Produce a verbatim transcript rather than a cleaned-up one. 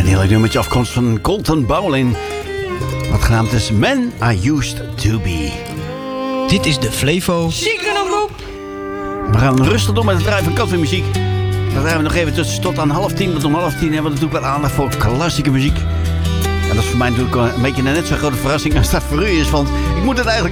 Een heel nummertje afkomst van Colton Bowling. Wat genaamd is Man I Used To Be. Dit is de Flevo. We gaan rustig door met het draaien van countrymuziek. Dan draaien we nog even tot, tot aan half tien. Want om half tien hebben we natuurlijk wat aandacht voor klassieke muziek. En dat is voor mij natuurlijk een beetje een net zo'n grote verrassing als dat voor u is. Want ik moet het eigenlijk